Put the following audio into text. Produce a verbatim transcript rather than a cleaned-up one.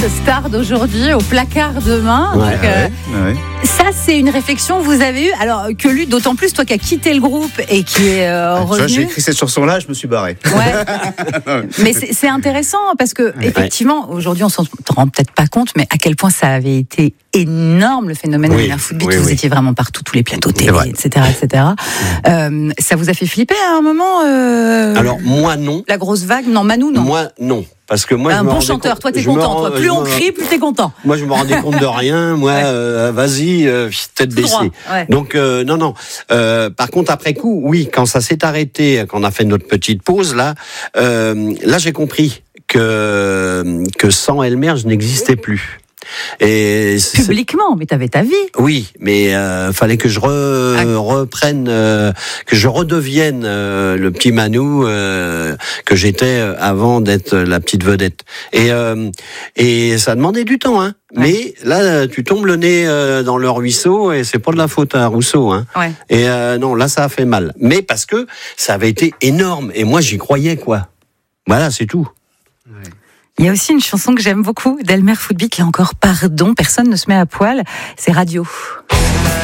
star d'aujourd'hui au placard demain. Ouais, Donc, euh, ouais, ouais. Ça, c'est une réflexion que vous avez eue. Alors que lui, d'autant plus, toi qui as quitté le groupe et qui est euh, Ah, tu vois, revenu. j'ai écrit cette chanson-là, je me suis barré. Ouais. Mais c'est, c'est intéressant parce que effectivement, aujourd'hui, on s'en rend peut-être pas compte, mais à quel point ça avait été énorme le phénomène Oui, de la footbeat. oui, Vous oui. étiez vraiment partout, tous les plateaux télé, vrai. et cetera, et cetera. Euh, ça vous a fait flipper à un moment euh, Alors moi non. La grosse vague, non, Manu, non. Moi non. Parce que moi, un je me bon rendais chanteur, compte- toi t'es je me content, rends- toi. Plus je on me- crie, plus t'es content. Moi, je me rendais compte de rien. Moi, Ouais. euh, vas-y, euh, tête Tout baissée. droit, ouais. Donc euh, non, non. Euh, par contre, après coup, oui, quand ça s'est arrêté, quand on a fait notre petite pause là, euh, là j'ai compris que que sans Elmer, je n'existais plus. Et c'est- Publiquement, mais t'avais ta vie. oui, mais euh, fallait que je re- Ah. reprenne, euh, que je redevienne euh, le petit Manou euh, que j'étais avant d'être la petite vedette. Et euh, et ça demandait du temps, hein. Ouais. Mais là, tu tombes le nez euh, dans le ruisseau et c'est pas de la faute à Rousseau, hein. Ouais. Et euh, non, là, ça a fait mal. Mais parce que ça avait été énorme et moi, j'y croyais, quoi. Voilà, c'est tout. Il y a aussi une chanson que j'aime beaucoup d'Elmer Footbeat, là encore, pardon, personne ne se met à poil, c'est Radio.